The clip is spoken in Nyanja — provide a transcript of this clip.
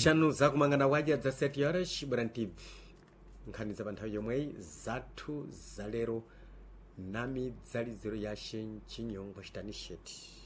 zishanu zakumangana wadya za 7 horas Bwana TV nkhani za panthawi yomwe zathu zalero nami dzali zero yashe chinyongo chitanisheti